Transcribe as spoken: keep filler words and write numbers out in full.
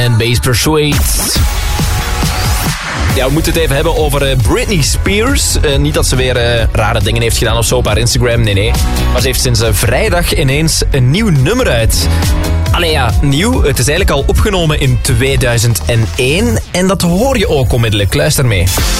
En Bass Persuade. Ja, we moeten het even hebben over uh, Britney Spears. Uh, niet dat ze weer uh, rare dingen heeft gedaan of zo op haar Instagram, nee, nee. Maar ze heeft sinds uh, vrijdag ineens een nieuw nummer uit. Allee ja, nieuw. Het is eigenlijk al opgenomen in tweeduizend één. En dat hoor je ook onmiddellijk. Luister mee.